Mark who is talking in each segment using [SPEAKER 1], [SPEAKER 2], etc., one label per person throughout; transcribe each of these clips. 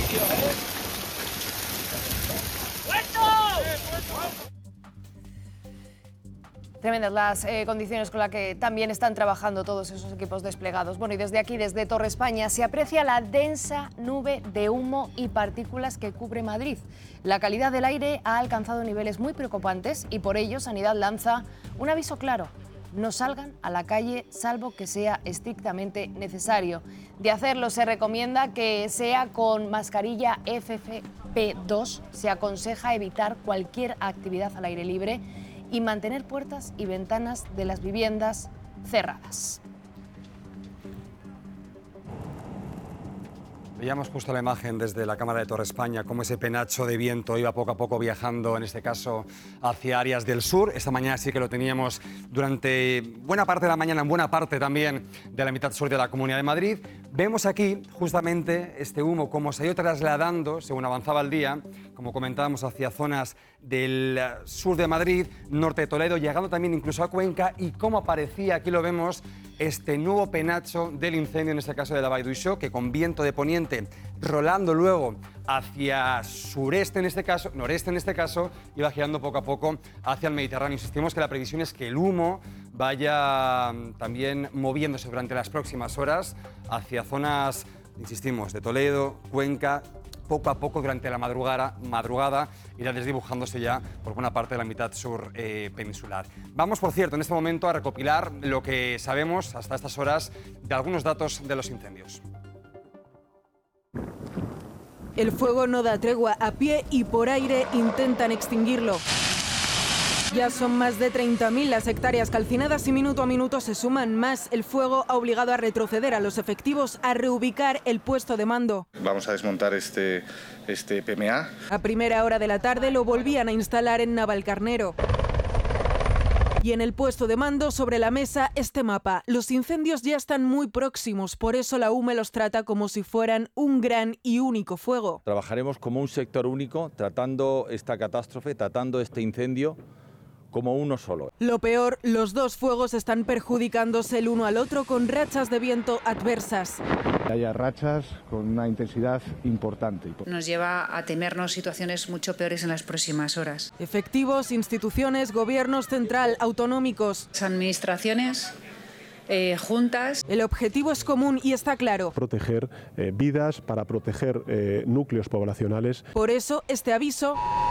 [SPEAKER 1] Tremendas las condiciones con las que también están trabajando todos esos equipos desplegados. Bueno, y desde aquí, desde Torre España, se aprecia la densa nube de humo y partículas que cubre Madrid. La calidad del aire ha alcanzado niveles muy preocupantes y por ello Sanidad lanza un aviso claro: no salgan a la calle salvo que sea estrictamente necesario. De hacerlo, se recomienda que sea con mascarilla FFP2. Se aconseja evitar cualquier actividad al aire libre y mantener puertas y ventanas de las viviendas cerradas.
[SPEAKER 2] Veíamos justo la imagen desde la cámara de Torre España, cómo ese penacho de viento iba poco a poco viajando, en este caso, hacia áreas del sur. Esta mañana sí que lo teníamos durante buena parte de la mañana, en buena parte también de la mitad sur de la Comunidad de Madrid. Vemos aquí justamente este humo, cómo se ha ido trasladando, según avanzaba el día, como comentábamos, hacia zonas del sur de Madrid, norte de Toledo, llegando también incluso a Cuenca, y cómo aparecía, aquí lo vemos, este nuevo penacho del incendio, en este caso de la Vall d'Uixó, que con viento de poniente, rolando luego hacia sureste en este caso, noreste en este caso, iba girando poco a poco hacia el Mediterráneo. Insistimos que la previsión es que el humo vaya también moviéndose durante las próximas horas hacia zonas, insistimos, de Toledo, Cuenca. Poco a poco durante la madrugada irá desdibujándose ya por buena parte de la mitad sur peninsular. Vamos, por cierto, en este momento a recopilar lo que sabemos hasta estas horas de algunos datos de los incendios.
[SPEAKER 3] El fuego no da tregua. A pie y por aire intentan extinguirlo. Ya son más de 30.000 las hectáreas calcinadas y minuto a minuto se suman más. El fuego ha obligado a retroceder a los efectivos, a reubicar el puesto de mando.
[SPEAKER 4] Vamos a desmontar este PMA.
[SPEAKER 3] A primera hora de la tarde lo volvían a instalar en Navalcarnero. Y en el puesto de mando, sobre la mesa, este mapa. Los incendios ya están muy próximos, por eso la UME los trata como si fueran un gran y único fuego.
[SPEAKER 5] Trabajaremos como un sector único, tratando esta catástrofe, tratando este incendio como uno solo.
[SPEAKER 3] Lo peor, los dos fuegos están perjudicándose el uno al otro con rachas de viento adversas.
[SPEAKER 6] Hay rachas con una intensidad importante.
[SPEAKER 7] Nos lleva a temernos situaciones mucho peores en las próximas horas.
[SPEAKER 3] Efectivos, instituciones, gobiernos central, autonómicos,
[SPEAKER 7] administraciones, juntas.
[SPEAKER 3] El objetivo es común y está claro.
[SPEAKER 6] Proteger vidas, para proteger núcleos poblacionales.
[SPEAKER 3] Por eso, este aviso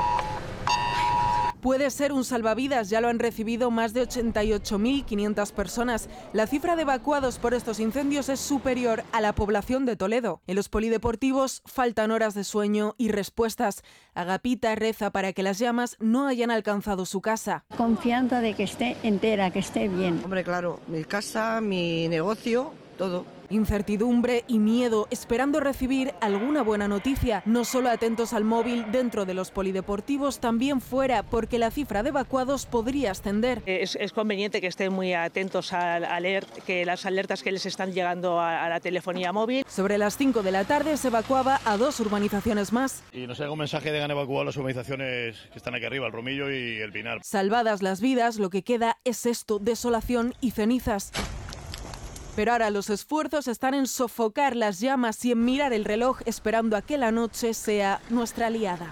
[SPEAKER 3] puede ser un salvavidas. Ya lo han recibido más de 88.500 personas. La cifra de evacuados por estos incendios es superior a la población de Toledo. En los polideportivos faltan horas de sueño y respuestas. Agapita reza para que las llamas no hayan alcanzado su casa.
[SPEAKER 8] Confianza de que esté entera, que esté bien.
[SPEAKER 9] Hombre, claro, mi casa, mi negocio, todo.
[SPEAKER 3] Incertidumbre y miedo, esperando recibir alguna buena noticia. No solo atentos al móvil dentro de los polideportivos, también fuera, porque la cifra de evacuados podría ascender.
[SPEAKER 10] Es conveniente que estén muy atentos a leer que las alertas que les están llegando a la telefonía móvil.
[SPEAKER 3] Sobre las 5 de la tarde se evacuaba a 2 urbanizaciones más.
[SPEAKER 11] Y nos llega un mensaje de que han evacuado las urbanizaciones que están aquí arriba, el Romillo y el Pinar.
[SPEAKER 3] Salvadas las vidas, lo que queda es esto, desolación y cenizas. Pero ahora los esfuerzos están en sofocar las llamas y en mirar el reloj, esperando a que la noche sea nuestra aliada.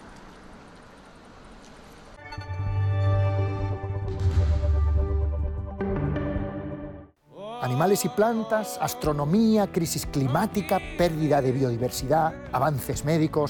[SPEAKER 12] Animales y plantas, astronomía, crisis climática, pérdida de biodiversidad, avances médicos.